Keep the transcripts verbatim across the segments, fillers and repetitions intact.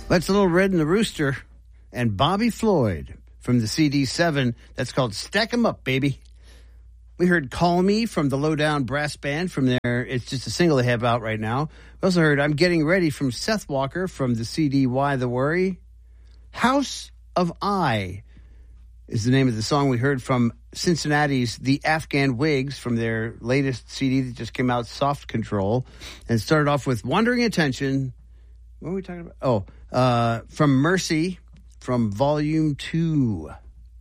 That's Little Red and the Rooster and Bobby Floyd from the C D seven. That's called Stack 'em Up, baby. We heard Call Me from the Lowdown Brass Band from there. It's just a single they have out right now. We also heard I'm Getting Ready from Seth Walker from the C D Why the Worry. House of I is the name of the song. We heard from Cincinnati's The Afghan Wigs from their latest C D that just came out, Soft Control. And started off with Wandering Attention. What were we talking about? Oh, uh, from Mercy from Volume two.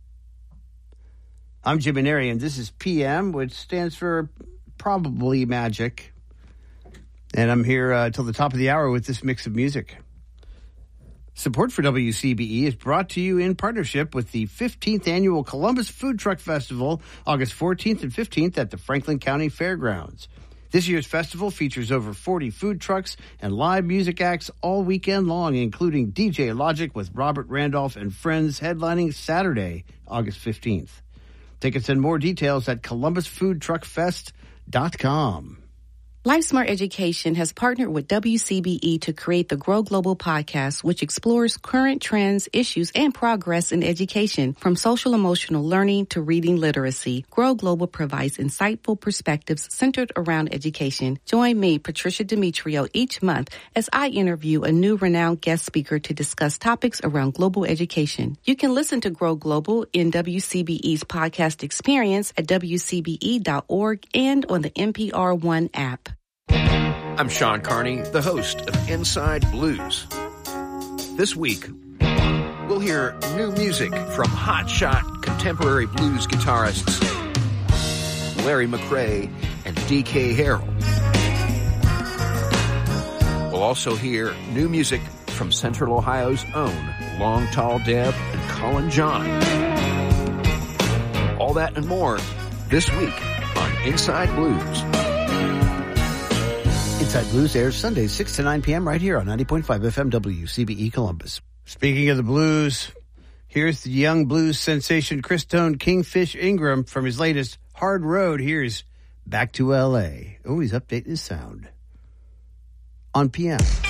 I'm Jim Maneri, and this is P M, which stands for Probably Magic. And I'm here uh, till the top of the hour with this mix of music. Support for W C B E is brought to you in partnership with the fifteenth Annual Columbus Food Truck Festival, August fourteenth and fifteenth at the Franklin County Fairgrounds. This year's festival features over forty food trucks and live music acts all weekend long, including D J Logic with Robert Randolph and Friends headlining Saturday, August fifteenth. Tickets and more details at columbus food truck fest dot com. LifeSmart Education has partnered with W C B E to create the Grow Global podcast, which explores current trends, issues, and progress in education, from social-emotional learning to reading literacy. Grow Global provides insightful perspectives centered around education. Join me, Patricia Demetrio, each month as I interview a new renowned guest speaker to discuss topics around global education. You can listen to Grow Global in W C B E's podcast experience at w c b e dot org and on the N P R One app. I'm Sean Carney, the host of Inside Blues. This week, we'll hear new music from hotshot contemporary blues guitarists Larry McRae and D K Harrell. We'll also hear new music from Central Ohio's own Long Tall Deb and Colin John. All that and more this week on Inside Blues. Inside Blues airs Sundays, six to nine p.m. right here on ninety point five F M W C B E Columbus. Speaking of the blues, here's the young blues sensation Chris Tone Kingfish Ingram from his latest Hard Road. Here's Back to L A. Oh, he's updating his sound on P M.